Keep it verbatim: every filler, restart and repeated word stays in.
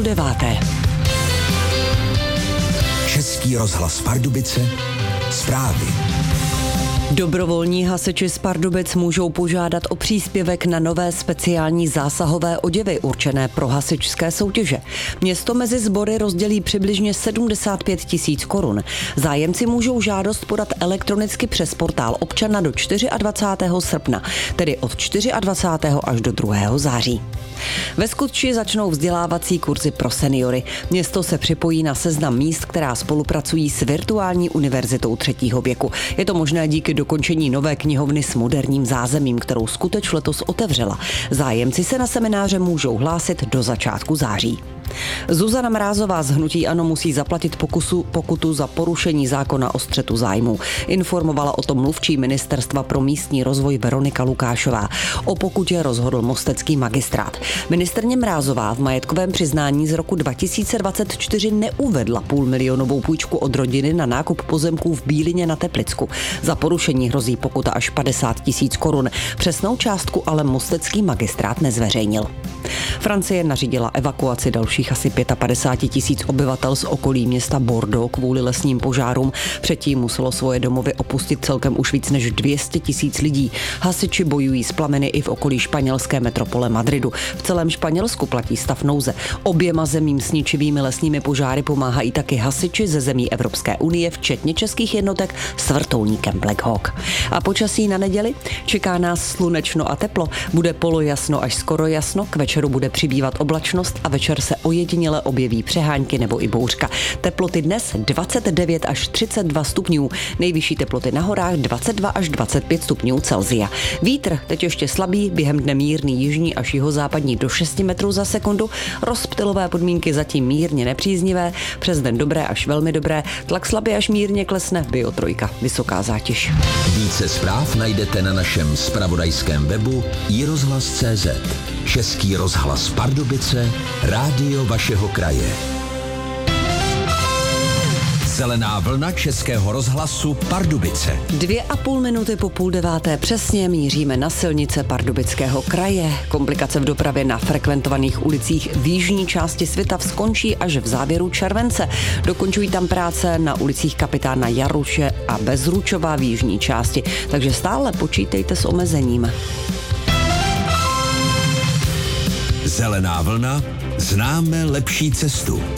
deváté. Český rozhlas Pardubice, zprávy. Dobrovolní hasiči z Pardubic můžou požádat o příspěvek na nové speciální zásahové oděvy určené pro hasičské soutěže. Město mezi sbory rozdělí přibližně sedmdesát pět tisíc korun. Zájemci můžou žádost podat elektronicky přes portál občana do dvacátého čtvrtého srpna, tedy od dvacátého čtvrtého až do druhého září. Ve Skutči začnou vzdělávací kurzy pro seniory. Město se připojí na seznam míst, která spolupracují s virtuální univerzitou třetího věku. Je to možné díky dokončení nové knihovny s moderním zázemím, kterou Skuteč letos otevřela. Zájemci se na semináře můžou hlásit do začátku září. Zuzana Mrázová z hnutí ANO musí zaplatit pokusu, pokutu za porušení zákona o střetu zájmů. Informovala o tom mluvčí Ministerstva pro místní rozvoj Veronika Lukášová. O pokutě rozhodl mostecký magistrát. Ministryně Mrázová v majetkovém přiznání z roku dva tisíce dvacet čtyři neuvedla půlmilionovou půjčku od rodiny na nákup pozemků v Bílině na Teplicku. Za porušení hrozí pokuta až padesát tisíc korun. Přesnou částku ale mostecký magistrát nezveřejnil. Francie nařídila evakuaci dalších asi padesát pět tisíc obyvatel z okolí města Bordeaux kvůli lesním požárům. Předtím muselo svoje domovy opustit celkem už víc než dvě stě tisíc lidí. Hasiči bojují s plameny i v okolí španělské metropole Madridu. V celém Španělsku platí stav nouze. Oběma zemím s ničivými lesními požáry pomáhají taky hasiči ze zemí Evropské unie, včetně českých jednotek s vrtulníkem Black Hawk. A počasí na neděli? Čeká nás slunečno a teplo. Bude polojasno až skoro jasno, k večeru bude přibývat oblačnost a večer se ojediněle objeví přehánky nebo i bouřka. Teploty dnes dvacet devět až třicet dva stupňů, nejvyšší teploty na horách dvacet dva až dvacet pět stupňů Celsia. Vítr teď ještě slabý, během dne mírný jižní až jihozápadní do šesti metrů za sekundu, rozptylové podmínky zatím mírně nepříznivé, přes den dobré až velmi dobré, tlak slabě až mírně klesne, Bio trojka, vysoká zátěž. Více zpráv najdete na našem zpravodajském webu i rozhlas tečka cé zet. Český rozhlas Pardubice, rádio vašeho kraje. Zelená vlna Českého rozhlasu Pardubice. Dvě a půl minuty po půl deváté přesně míříme na silnice Pardubického kraje. Komplikace v dopravě na frekventovaných ulicích v jižní části Svitav skončí až v závěru července. Dokončují tam práce na ulicích Kapitána Jaruše a Bezručova v jižní části, takže stále počítejte s omezením. Zelená vlna, známe lepší cestu.